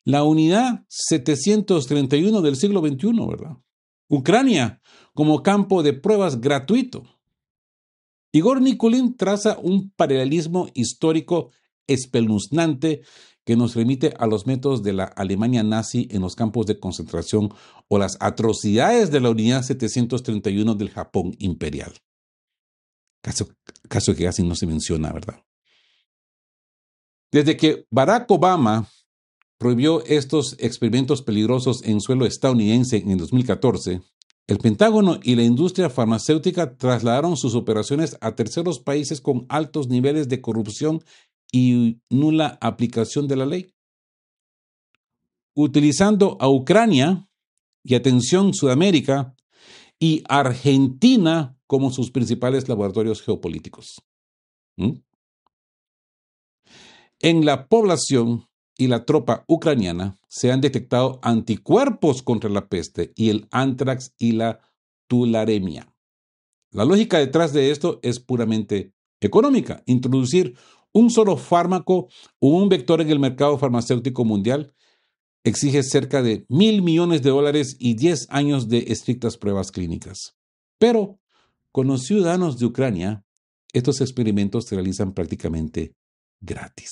La unidad 731 del siglo XXI, ¿verdad? Ucrania como campo de pruebas gratuito. Igor Nikulin traza un paralelismo histórico espeluznante que nos remite a los métodos de la Alemania nazi en los campos de concentración o las atrocidades de la unidad 731 del Japón imperial. Caso que casi no se menciona, ¿verdad? Desde que Barack Obama prohibió estos experimentos peligrosos en suelo estadounidense en 2014, el Pentágono y la industria farmacéutica trasladaron sus operaciones a terceros países con altos niveles de corrupción y nula aplicación de la ley. Utilizando a Ucrania y, atención, Sudamérica y Argentina como sus principales laboratorios geopolíticos. En la población y la tropa ucraniana se han detectado anticuerpos contra la peste y el antrax y la tularemia. La lógica detrás de esto es puramente económica. Introducir un solo fármaco o un vector en el mercado farmacéutico mundial exige cerca de $1,000 millones y 10 años de estrictas pruebas clínicas. Pero con los ciudadanos de Ucrania, estos experimentos se realizan prácticamente gratis.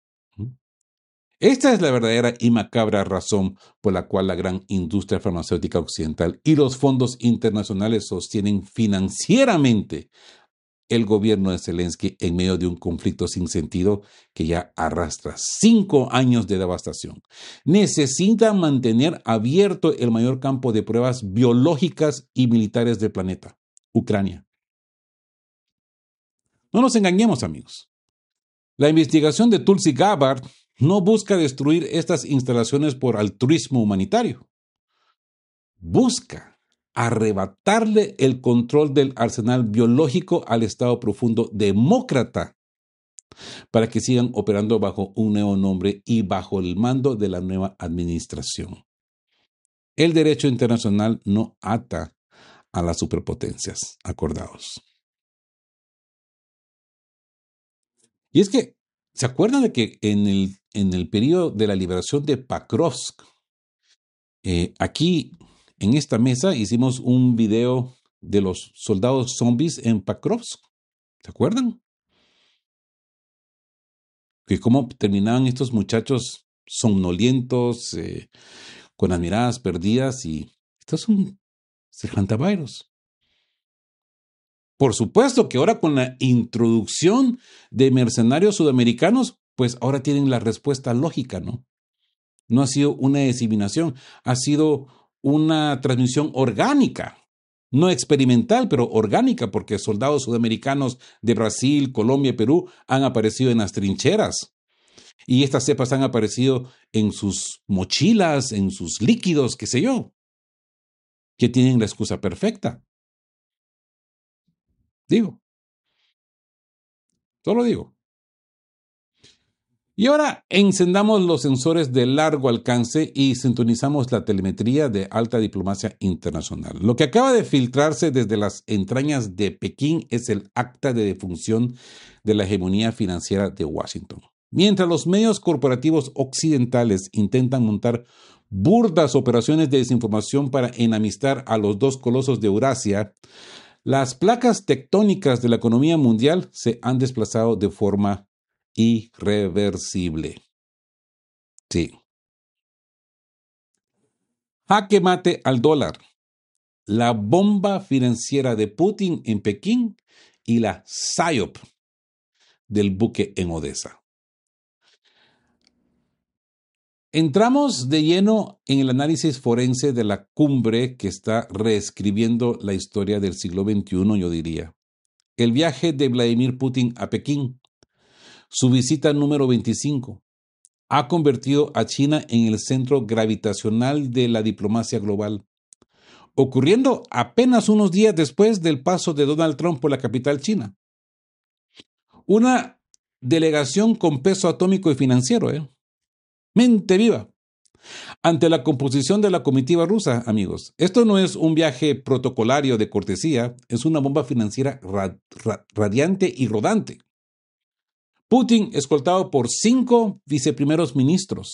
Esta es la verdadera y macabra razón por la cual la gran industria farmacéutica occidental y los fondos internacionales sostienen financieramente el gobierno de Zelensky en medio de un conflicto sin sentido que ya arrastra 5 años de devastación. Necesita mantener abierto el mayor campo de pruebas biológicas y militares del planeta, Ucrania. No nos engañemos, amigos. La investigación de Tulsi Gabbard no busca destruir estas instalaciones por altruismo humanitario. Busca arrebatarle el control del arsenal biológico al Estado profundo demócrata para que sigan operando bajo un nuevo nombre y bajo el mando de la nueva administración. El derecho internacional no ata a las superpotencias, acordaos. Y es que, ¿se acuerdan de que en el periodo de la liberación de Pakrovsk, aquí en esta mesa hicimos un video de los soldados zombies en Pakrovsk? ¿Se acuerdan? Que cómo terminaban estos muchachos somnolientos, con las miradas perdidas, y estos son hantavirus. Por supuesto que ahora con la introducción de mercenarios sudamericanos, pues ahora tienen la respuesta lógica, ¿no? No ha sido una diseminación, ha sido una transmisión orgánica, no experimental, pero orgánica, porque soldados sudamericanos de Brasil, Colombia y Perú han aparecido en las trincheras. Y estas cepas han aparecido en sus mochilas, en sus líquidos, qué sé yo, que tienen la excusa perfecta. Solo digo. Y ahora encendamos los sensores de largo alcance y sintonizamos la telemetría de alta diplomacia internacional. Lo que acaba de filtrarse desde las entrañas de Pekín es el acta de defunción de la hegemonía financiera de Washington. Mientras los medios corporativos occidentales intentan montar burdas operaciones de desinformación para enamistar a los dos colosos de Eurasia, las placas tectónicas de la economía mundial se han desplazado de forma irreversible. Sí. Jaque mate al dólar, la bomba financiera de Putin en Pekín y la PSYOP del buque en Odessa. Entramos de lleno en el análisis forense de la cumbre que está reescribiendo la historia del siglo XXI, yo diría. El viaje de Vladimir Putin a Pekín, su visita número 25, ha convertido a China en el centro gravitacional de la diplomacia global, ocurriendo apenas unos días después del paso de Donald Trump por la capital china. Una delegación con peso atómico y financiero, mente viva. Ante la composición de la comitiva rusa, amigos, esto no es un viaje protocolario de cortesía, es una bomba financiera radiante y rodante. Putin escoltado por 5 viceprimeros ministros,